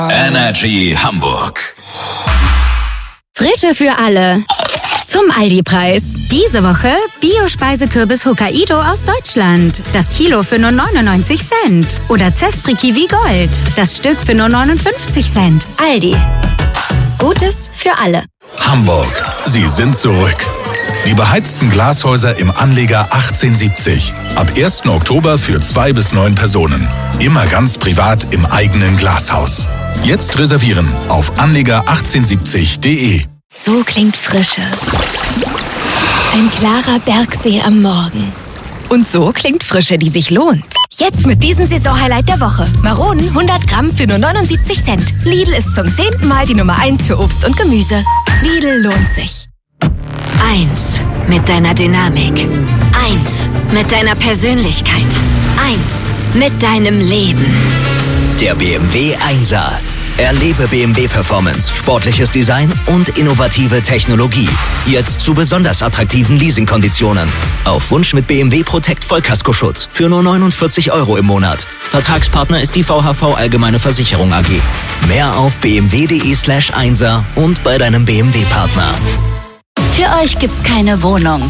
Energy Hamburg. Frische für alle. Zum Aldi-Preis. Diese Woche Bio-Speisekürbis Hokkaido aus Deutschland. Das Kilo für nur 99 Cent. Oder Zespri Kiwi Gold. Das Stück für nur 59 Cent. Aldi. Gutes für alle. Hamburg. Sie sind zurück. Die beheizten Glashäuser im Anleger 1870. Ab 1. Oktober für 2 bis 9 Personen. Immer ganz privat im eigenen Glashaus. Jetzt reservieren auf anleger1870.de. So klingt Frische. Ein klarer Bergsee am Morgen. Und so klingt Frische, die sich lohnt. Jetzt mit diesem Saisonhighlight der Woche. Maronen 100 Gramm für nur 79 Cent. Lidl ist zum 10. Mal die Nummer 1 für Obst und Gemüse. Lidl lohnt sich. 1 mit deiner Dynamik. 1 mit deiner Persönlichkeit. 1 mit deinem Leben. Der BMW 1er. Erlebe BMW Performance, sportliches Design und innovative Technologie. Jetzt zu besonders attraktiven Leasingkonditionen. Auf Wunsch mit BMW Protect Vollkaskoschutz für nur 49 € im Monat. Vertragspartner ist die VHV Allgemeine Versicherung AG. Mehr auf bmw.de/1er und bei deinem BMW-Partner. Für euch gibt's keine Wohnung,